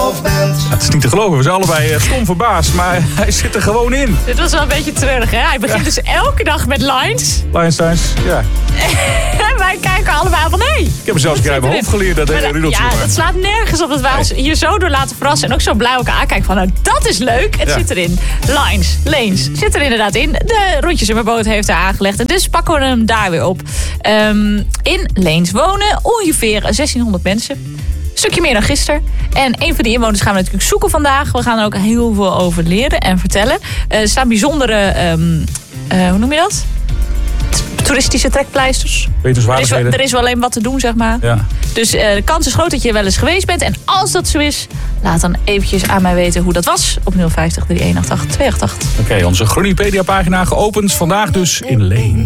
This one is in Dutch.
zelf bent. Het is niet te geloven, we zijn allebei stom verbaasd, maar hij zit er gewoon in. Dit was wel een beetje treurig, hè? Hij begint dus elke dag met lines. Lions, ja. En wij kijken allebei van, hé. Ik heb er zelfs een keer uit mijn hoofd geleerd, dat riedeltje. Ja, dat slaat nergens op dat wij ons hier zo door laten verrassen. En ook zo blij elkaar aankijken van, nou, dat is leuk. Het zit erin. Lanes zit er inderdaad in. De rondjesimmerboot heeft er aangelegd. En dus pakken we hem daar weer op. In Leens wonen ongeveer 1600 mensen. Een stukje meer dan gisteren. En een van die inwoners gaan we natuurlijk zoeken vandaag. We gaan er ook heel veel over leren en vertellen. Er staan bijzondere, hoe noem je dat? Toeristische trekpleisters. Wetenswaardigheden. Er is wel alleen wat te doen, zeg maar. Ja. Dus de kans is groot dat je wel eens geweest bent. En als dat zo is, laat dan eventjes aan mij weten hoe dat was. Op 050 3188 288. Oké, onze Groenipedia-pagina geopend. Vandaag dus in Leens.